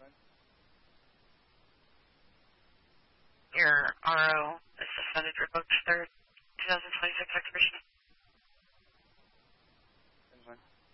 Your RO is suspended, revoked 3rd, 2026 expiration.